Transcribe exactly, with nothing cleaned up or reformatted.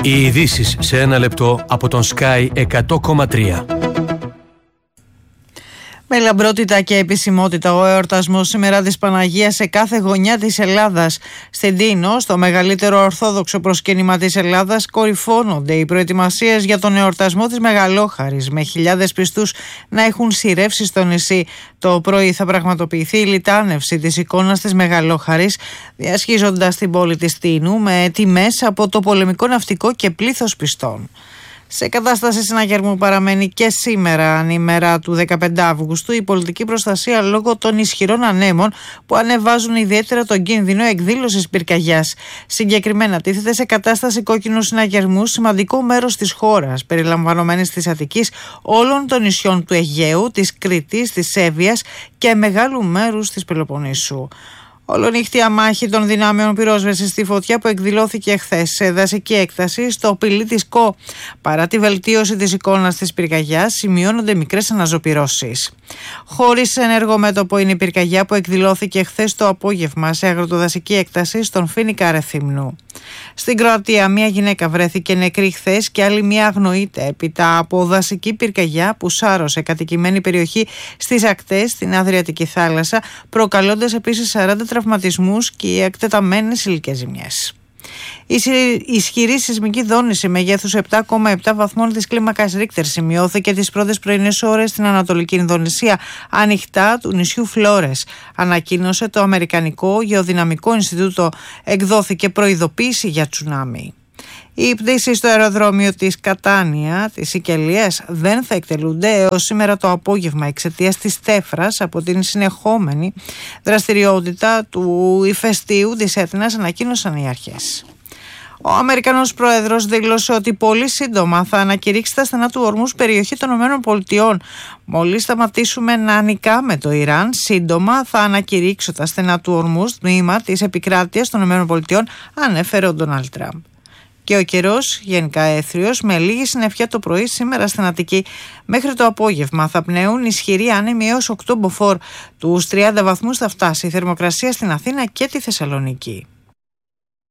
Οι ειδήσεις σε ένα λεπτό από τον Sky εκατό κόμμα τρία. Με λαμπρότητα και επισημότητα ο εορτασμός σήμερα της Παναγίας σε κάθε γωνιά της Ελλάδας. Στην Τίνο, στο μεγαλύτερο ορθόδοξο προσκύνημα της Ελλάδας, κορυφώνονται οι προετοιμασίες για τον εορτασμό της Μεγαλόχαρης, με χιλιάδες πιστούς να έχουν σειρεύσει στο νησί. Το πρωί θα πραγματοποιηθεί η λιτάνευση της εικόνας της Μεγαλόχαρης, διασχίζοντας την πόλη της Τίνου με τιμές από το πολεμικό ναυτικό και πλήθος πιστών. Σε κατάσταση συναγερμού παραμένει και σήμερα, ανήμερα του δεκαπέντε Αυγούστου, η πολιτική προστασία λόγω των ισχυρών ανέμων που ανεβάζουν ιδιαίτερα τον κίνδυνο εκδήλωσης πυρκαγιάς. Συγκεκριμένα, τίθεται σε κατάσταση κόκκινου συναγερμού σημαντικό μέρος της χώρας, περιλαμβανομένης της Αττικής, όλων των νησιών του Αιγαίου, της Κρήτης, της Εύβοιας και μεγάλου μέρους της Πελοποννήσου. Ολονύχτια μάχη των δυνάμεων πυρόσβεσης στη φωτιά που εκδηλώθηκε χθες σε δασική έκταση στο Πηλί της Κο. Παρά τη βελτίωση της εικόνας της πυρκαγιάς, σημειώνονται μικρές αναζωπυρώσεις. Χωρίς ενεργό μέτωπο είναι η πυρκαγιά που εκδηλώθηκε χθες το απόγευμα σε αγροτοδασική έκταση στον Φοίνικα Ρεθύμνου. Στην Κροατία, μία γυναίκα βρέθηκε νεκρή χθες και άλλη μία αγνοείται έπειτα από δασική πυρκαγιά που σάρωσε κατοικημένη περιοχή στις ακτές στην Αδριατική θάλασσα, προκαλώντας επίσης σαράντα τραυματισμούς και εκτεταμένες υλικές ζημιές. Η ισχυρή σεισμική δόνηση μεγέθους επτά κόμμα επτά βαθμών της κλίμακας Ρίχτερ σημειώθηκε τις πρώτες πρωινές ώρες στην Ανατολική Ινδονησία, ανοιχτά του νησιού Φλόρες. Ανακοίνωσε το Αμερικανικό Γεωδυναμικό Ινστιτούτο. Εκδόθηκε προειδοποίηση για τσουνάμι. Οι πτήσεις στο αεροδρόμιο της Κατάνια, της Σικελίας, δεν θα εκτελούνται έως σήμερα το απόγευμα εξαιτίας της τέφρας από την συνεχόμενη δραστηριότητα του ηφαιστείου της Έτνας, ανακοίνωσαν οι αρχές. Ο Αμερικανός Πρόεδρος δήλωσε ότι πολύ σύντομα θα ανακηρύξει τα στενά του Ορμούζ περιοχή των ΗΠΑ. Μόλις σταματήσουμε να νικάμε το Ιράν, σύντομα θα ανακηρύξω τα στενά του Ορμούζ τμήμα της επικράτειας των ΗΠΑ, ανέφερε ο Ντόναλντ Τραμπ. Και ο καιρός γενικά έθριος, με λίγη συννεφιά το πρωί σήμερα στην Αττική. Μέχρι το απόγευμα θα πνέουν ισχυροί άνεμοι έως οκτώ μποφόρ. Τους τριάντα βαθμούς θα φτάσει η θερμοκρασία στην Αθήνα και τη Θεσσαλονίκη.